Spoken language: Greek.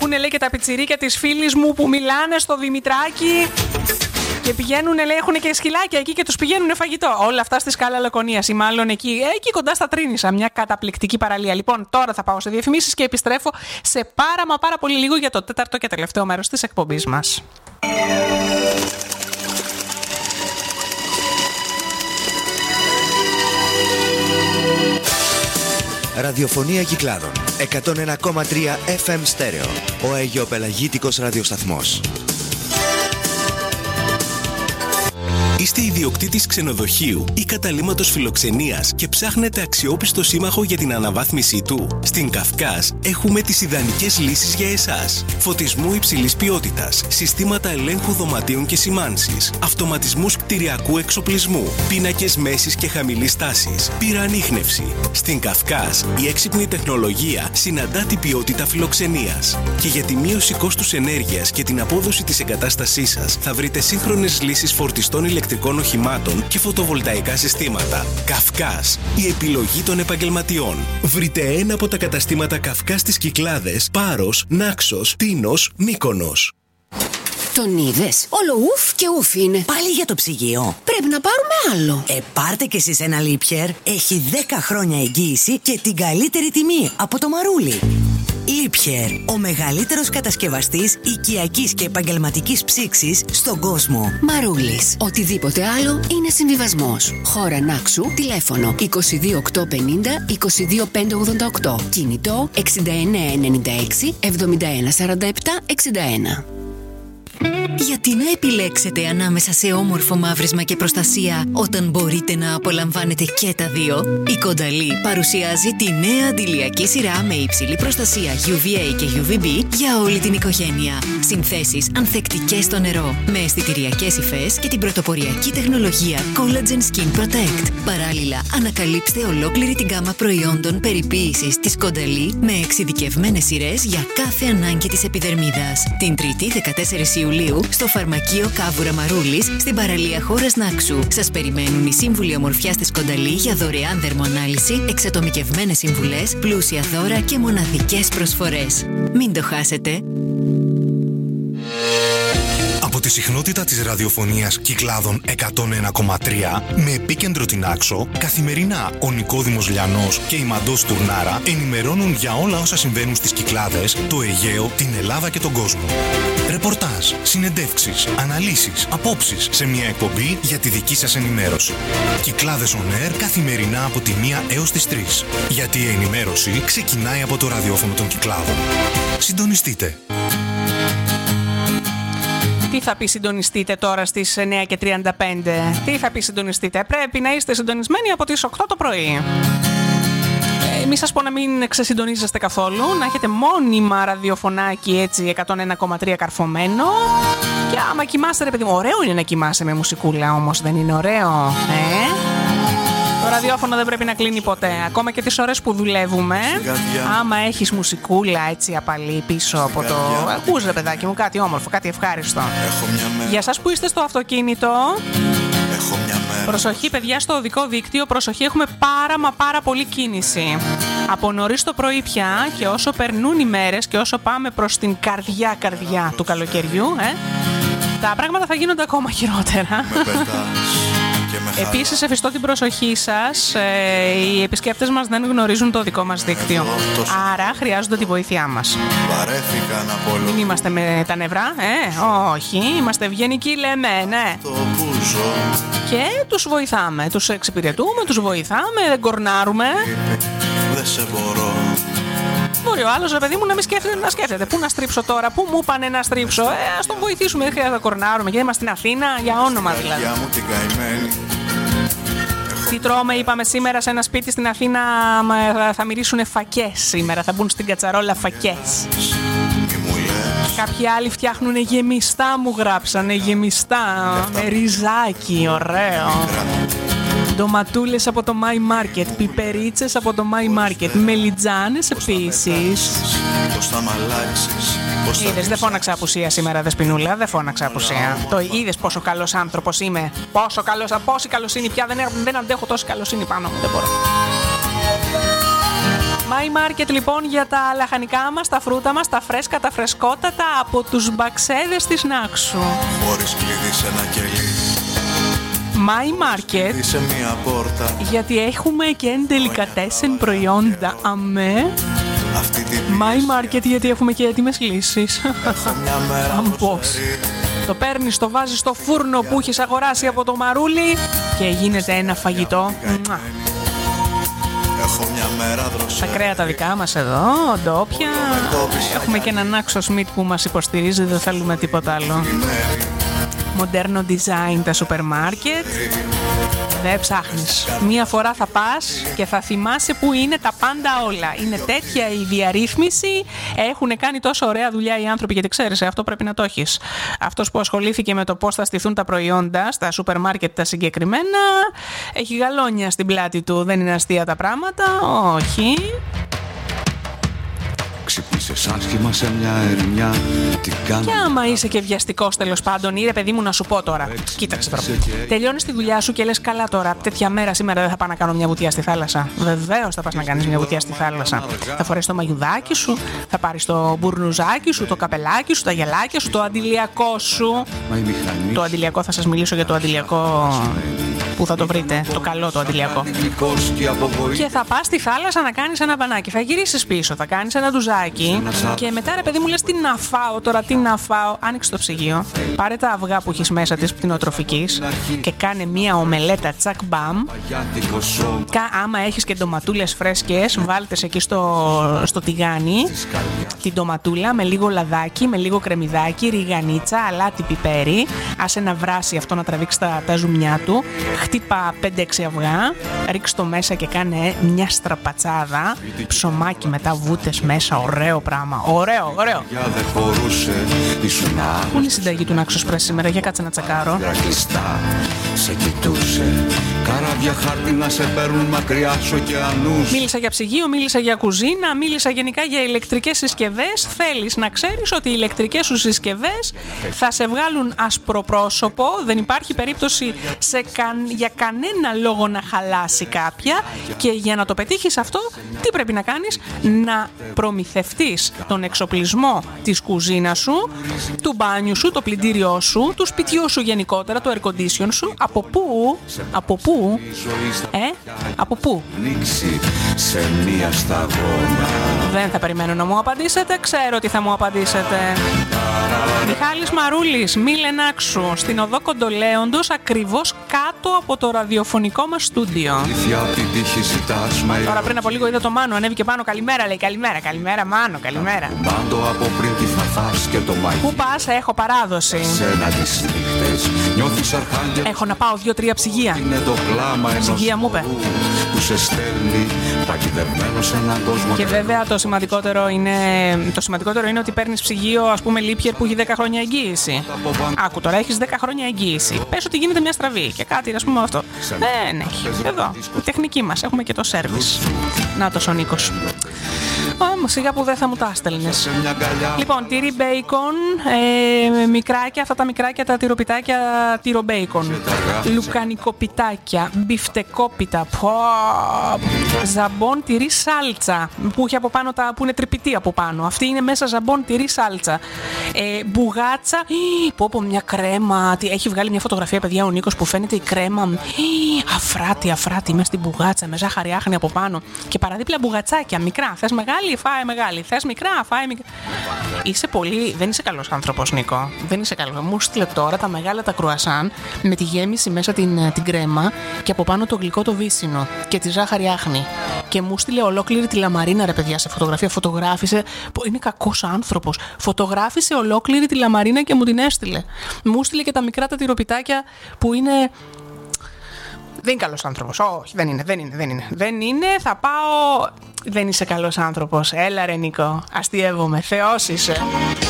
Ακούνε, λέει, και τα πιτσιρίκια της φίλης μου που μιλάνε στο Δημητράκι. Και πηγαίνουν, λέει, έχουν και σκυλάκια εκεί και τους πηγαίνουν φαγητό. Όλα αυτά στη Σκάλα Λακωνίας ή μάλλον εκεί κοντά στα Τρίνισσα. Μια καταπληκτική παραλία. Λοιπόν, τώρα θα πάω σε διαφημίσεις και επιστρέφω σε πάρα πολύ λίγο για το τέταρτο και τελευταίο μέρος της εκπομπής μας. Ραδιοφωνία Κυκλάδων 101,3 FM στέρεο. Ο Αιγαιοπελαγίτικος ραδιοσταθμός. Είστε ιδιοκτήτης ξενοδοχείου ή καταλύματος φιλοξενίας και ψάχνετε αξιόπιστο σύμμαχο για την αναβάθμιση του? Στην Καυκάς έχουμε τις ιδανικές λύσεις για εσάς. Φωτισμού υψηλής ποιότητας, συστήματα ελέγχου δωματίων και σημάνσης, αυτοματισμούς κτηριακού εξοπλισμού, πίνακες μέσης και χαμηλής τάσης, πυροανίχνευση. Στην Καυκάς η έξυπνη τεχνολογία συναντά την ποιότητα φιλοξενίας. Και για τη μείωση κόστους ενέργειας και την απόδοση της εγκατάστασής σας θα βρείτε σύγχρονες λύσεις φορτιστών ηλεκτρικών οχημάτων και φωτοβολταϊκά συστήματα. Καυκάς, η επιλογή των επαγγελματιών. Βρείτε ένα από τα καταστήματα Καυκάς στις Κυκλάδες, Πάρος, Νάξος, Τίνος, Μύκονος. Τον είδες? Όλο ουφ και ουφ είναι. Πάλι για το ψυγείο. Πρέπει να πάρουμε άλλο. Πάρτε κι εσείς ένα Liebherr. Έχει 10 χρόνια εγγύηση και την καλύτερη τιμή από το Μαρούλι. Liebherr, ο μεγαλύτερος κατασκευαστής οικιακής και επαγγελματικής ψήξης στον κόσμο. Μαρούλης. Οτιδήποτε άλλο είναι συμβιβασμός. Χώρα Νάξου, τηλέφωνο 22850 22588. Κινητό 6996 7147 61. Γιατί να επιλέξετε ανάμεσα σε όμορφο μαύρισμα και προστασία όταν μπορείτε να απολαμβάνετε και τα δύο? Η Κονταλή παρουσιάζει τη νέα αντιλιακή σειρά με υψηλή προστασία UVA και UVB για όλη την οικογένεια. Συνθέσεις ανθεκτικές στο νερό, με αισθητηριακές υφές και την πρωτοποριακή τεχνολογία Collagen Skin Protect. Παράλληλα, ανακαλύψτε ολόκληρη την γκάμα προϊόντων περιποίησης της Κονταλή με εξειδικευμένες σειρές για κάθε ανάγκη της επιδερμίδας. Την Τρίτη 14 Ιουλίου στο Φαρμακείο Κάβουρα Μαρούλης στην παραλία Χώρας Νάξου. Σας περιμένουν οι σύμβουλοι ομορφιάς της Κονταλή για δωρεάν δερμοανάλυση, εξατομικευμένες συμβουλές, πλούσια δώρα και μοναδικές προσφορές. Μην το χάσετε! Από τη συχνότητα της ραδιοφωνίας Κυκλάδων 101,3 με επίκεντρο την Άξο, καθημερινά ο Νικόδημος Λιανός και η Μαντός Τουρνάρα ενημερώνουν για όλα όσα συμβαίνουν στις Κυκλάδες, το Αιγαίο, την Ελλάδα και τον κόσμο. Ρεπορτάζ, συνεντεύξεις, αναλύσεις, απόψεις σε μια εκπομπή για τη δική σας ενημέρωση. Κυκλάδες On Air καθημερινά από τη 1 έως τις 3. Γιατί η ενημέρωση ξεκινάει από το ραδιόφωνο των Κυκλάδων. Συντονιστείτε. Τι θα πει συντονιστείτε τώρα στις 9:35? Τι θα πει συντονιστείτε? Πρέπει να είστε συντονισμένοι από τις 8 το πρωί. Μη σας πω να μην ξεσυντονίζεστε καθόλου, να έχετε μόνιμα ραδιοφωνάκι έτσι 101,3 καρφωμένο. Και άμα κοιμάστε, ρε παιδί μου, ωραίο είναι να κοιμάσαι με μουσικούλα, όμως δεν είναι ωραίο? Το ραδιόφωνο δεν πρέπει να κλείνει ποτέ. Ακόμα και τις ώρες που δουλεύουμε, άμα έχεις μουσικούλα έτσι απαλή πίσω από το... Ακούς, ρε παιδάκι μου, κάτι όμορφο, κάτι ευχάριστο. Για σας που είστε στο αυτοκίνητο, προσοχή παιδιά στο οδικό δίκτυο, προσοχή, έχουμε πάρα πολύ κίνηση. Από νωρίς το πρωί πια και όσο περνούν οι μέρες και όσο πάμε προς την καρδιά του καλοκαιριού, τα πράγματα θα γίνονται ακόμα χειρότερα. Επίσης, εφιστώ την προσοχή σας, οι επισκέπτες μας δεν γνωρίζουν το δικό μας δίκτυο. Άρα χρειάζονται τη βοήθειά μας. Μην είμαστε με τα νευρά, όχι, είμαστε ευγενικοί, λέμε, ναι. Και τους βοηθάμε, τους εξυπηρετούμε, τους βοηθάμε, δεν κορνάρουμε. Μπορεί ο άλλος, ρε παιδί μου, να μην σκέφτεται. Πού να στρίψω τώρα, πού μου είπανε να στρίψω. Ας τον βοηθήσουμε, δεν χρειάζεται να κορνάρουμε. Γιατί είμαστε στην Αθήνα, για όνομα δηλαδή. Τι τρώμε, είπαμε σήμερα σε ένα σπίτι στην Αθήνα, θα μυρίσουν φακές σήμερα. Θα μπουν στην κατσαρόλα φακές. Κάποιοι άλλοι φτιάχνουν γεμιστά, μου γράψανε, γεμιστά. Με ριζάκι, ωραίο. Ντοματούλες από το My Market, πιπερίτσες από το My Market, μελιτζάνες επίσης. Είδες, δεν φώναξα απουσία σήμερα, Δεσποινούλα, δεν φώναξα απουσία. Το είδες πόσο καλός άνθρωπος είμαι, πόση καλοσύνη πια, δεν αντέχω τόση καλοσύνη πάνω μου, δεν μπορώ. My Market λοιπόν για τα λαχανικά μας, τα φρούτα μας, τα φρέσκα, τα φρεσκότατα από τους μπαξέδες της Νάξου. Χωρίς κλειδί σε ένα κελί. My Market, γιατί έχουμε και ντελικατέσεν προϊόντα. Αμέ. My Market, γιατί έχουμε και έτοιμες λύσεις. Πώς. Το παίρνεις, το βάζεις στο φούρνο που έχεις αγοράσει από το Μαρούλι και γίνεται ένα φαγητό. Τα κρέατα δικά μας εδώ, ντόπια. Έχουμε και έναν Άξο Σμιτ που μας υποστηρίζει, δεν θέλουμε τίποτα άλλο. Μοντέρνο design τα σούπερ μάρκετ. Δεν ψάχνεις. Μία φορά θα πας και θα θυμάσαι που είναι τα πάντα όλα. Είναι τέτοια η διαρρύθμιση. Έχουν κάνει τόσο ωραία δουλειά οι άνθρωποι, γιατί ξέρεις, αυτό πρέπει να το έχεις. Αυτός που ασχολήθηκε με το πώς θα στηθούν τα προϊόντα στα σούπερ μάρκετ τα συγκεκριμένα, έχει γαλόνια στην πλάτη του. Δεν είναι αστεία τα πράγματα. Όχι. Ξυπνήσες άσχημα σε μια ερημιά. Και άμα είσαι και βιαστικός τέλος πάντων, ή ρε παιδί μου να σου πω τώρα. Κοίταξε τώρα. Τελειώνεις τη δουλειά σου και λες καλά τώρα. Τέτοια μέρα σήμερα δεν θα πάω να κάνω μια βουτιά στη θάλασσα. Βεβαίως θα πας να κάνεις μια βουτιά στη θάλασσα. Θα φορέσεις το μαγιουδάκι σου, θα πάρεις το μπουρνουζάκι σου, το καπελάκι σου, τα γυαλάκια σου, το αντιλιακό σου. Το αντιλιακό, θα σας μιλήσω για το αντιλιακό που θα το βρείτε, το καλό το αντιλιακό. Και θα πας στη θάλασσα να κάνεις ένα μπανάκι. Θα γυρίσεις πίσω, θα κάνεις ένα ντουζάκι. Και μετά ρε παιδί μου λες τι να φάω τώρα, τι να φάω. Άνοιξε το ψυγείο, πάρε τα αυγά που έχεις μέσα της πτηνοτροφικής και κάνε μία ομελέτα τσακ μπαμ. Άμα έχεις και ντοματούλες φρέσκες, βάλτες εκεί στο τηγάνι την ντοματούλα με λίγο λαδάκι, με λίγο κρεμμυδάκι, ριγανίτσα, αλάτι, πιπέρι. Άσε να βράσει αυτό, να τραβήξει τα ζουμιά του. Χτύπα 5-6 αυγά, ρίξ' το μέσα και κάνε μια στραπατσάδα. Ψωμάκι μετά, βούτες μέσα, ωραίο πράγμα. Ωραίο, ωραίο. Πού είναι η συνταγή του Νάξο Πρέσ σήμερα, για κάτσε να τσακάρω. Μίλησα για ψυγείο, μίλησα για κουζίνα, μίλησα γενικά για ηλεκτρικές συσκευές. Θέλεις να ξέρεις ότι οι ηλεκτρικές σου συσκευές θα σε βγάλουν ασπροπρόσωπο. Δεν υπάρχει περίπτωση για κανένα λόγο να χαλάσει κάποια. Και για να το πετύχεις αυτό, τι πρέπει να κάνεις? Να προμηθευτείς τον εξοπλισμό της κουζίνας σου, του μπάνιου σου, το πλυντήριό σου, του σπιτιού σου γενικότερα, το air condition σου. Από πού? Από πού? Από πού? Δεν θα περιμένω να μου απαντήσετε, ξέρω ότι θα μου απαντήσετε. Μιχάλης Μαρούλης, Μήλε Νάξου, στην οδό Κοντολέοντος, ακριβώς κάτω από το ραδιοφωνικό μας στούντιο. Τώρα πριν από λίγο είδα το Μάνο, ανέβηκε πάνω, καλημέρα λέει, καλημέρα Μάνο, καλημέρα. Πού πας? Έχω παράδοση. Έχω να πάω 2-3 ψυγεία. Ψυγεία μου είπε. Και βέβαια το σημαντικότερο είναι ότι παίρνεις ψυγείο, ας πούμε, Λίπιερ που έχει 10 χρόνια εγγύηση. Άκου τώρα, έχεις 10 χρόνια εγγύηση. Πες ότι γίνεται μια στραβή και κάτι, ας πούμε αυτό. Δεν έχει. Εδώ, η τεχνική μας, έχουμε και το σέρβις. Νάτος ο Νίκος. Σιγά που δεν θα μου τα στέλνες. Λοιπόν, τυρί μπέικον, μικράκια, αυτά τα μικράκια, τα τυροπιτάκια, τυρομπέικον. Λουκανικοπιτάκια, μπιφτεκόπιτα, ζαμπόν τυρί σάλτσα, που έχει από πάνω που είναι τρυπητή από πάνω. Αυτή είναι μέσα ζαμπόν τυρί σάλτσα. Μπουγάτσα, πω μια κρέμα. Έχει βγάλει μια φωτογραφία, παιδιά, ο Νίκος, που φαίνεται η κρέμα αφράτη μέσα στην μπουγάτσα, με ζάχαρη άχνη από πάνω. Και παραδίπλα μπουγατσάκια, μικρά. Θες μεγάλη, φάε μεγάλη. Θες μικρά, φάε μικρά. Δεν είσαι καλός άνθρωπος, Νίκο. Δεν είσαι καλός. Μου στείλε τώρα τα μεγάλα τα κρουασάν με τη γέμιση μέσα την κρέμα και από πάνω το γλυκό το βύσσινο και τη ζάχαρη άχνη. Και μου στείλε ολόκληρη τη λαμαρίνα, ρε παιδιά, σε φωτογραφία. Φωτογράφησε. Είναι κακός άνθρωπος. Φωτογράφησε ολόκληρη τη λαμαρίνα και μου την έστειλε. Μου στείλε και τα μικρά τα τυροπιτάκια που είναι. Δεν είναι καλός άνθρωπος. Όχι, δεν είναι. Δεν είναι, θα πάω. Δεν είσαι καλός άνθρωπος. Έλα ρε Νίκο, αστειεύομαι. Θεός είσαι.